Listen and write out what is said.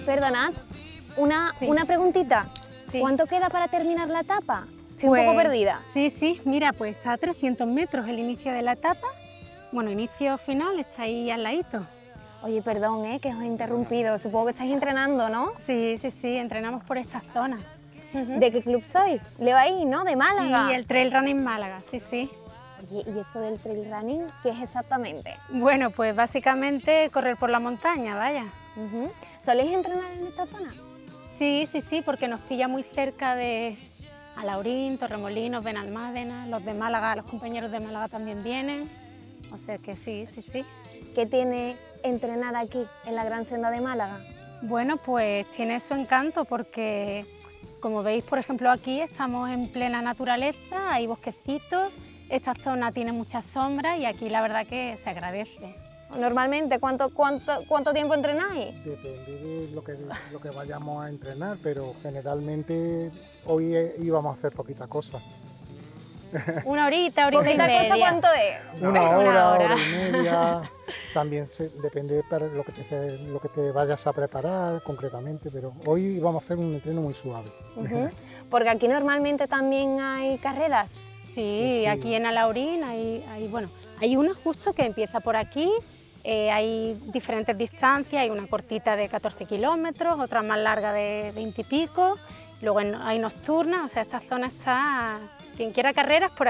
Perdonad, una preguntita. Sí. ¿Cuánto queda para terminar la etapa? Estoy un poco perdida. Sí, mira, pues está a 300 metros el inicio de la etapa. Bueno, inicio final está ahí al ladito. Oye, perdón, que os he interrumpido. Supongo que estáis entrenando, ¿no? Sí, entrenamos por estas zonas. ¿De qué club sois? Leo ahí, ¿no? ¿De Málaga? Sí, el Trail Running Málaga, sí. Oye, ¿y eso del trail running qué es exactamente? Bueno, pues básicamente correr por la montaña, vaya. ¿Soléis entrenar en esta zona? Sí, porque nos pilla muy cerca de Alhaurín, Torremolinos, Benalmádena, los de Málaga, los compañeros de Málaga también vienen. O sea que sí. ¿Qué tiene entrenar aquí, en la Gran Senda de Málaga? Bueno, pues tiene su encanto porque, como veis, por ejemplo, aquí estamos en plena naturaleza, hay bosquecitos, esta zona tiene mucha sombra y aquí la verdad que se agradece. Normalmente, ¿cuánto tiempo entrenáis? Depende de lo que vayamos a entrenar, pero generalmente hoy íbamos a hacer poquita cosa. Una horita y ¿Poquita media. cosa cuánto es? Una hora y media. También depende de lo que te vayas a preparar concretamente, pero hoy vamos a hacer un entreno muy suave. Porque aquí normalmente también hay carreras. Sí, aquí en Alhaurín hay una justo que empieza por aquí, hay diferentes distancias, hay una cortita de 14 kilómetros, otra más larga de 20 y pico, luego hay nocturnas, o sea, esta zona está, quien quiera carreras, por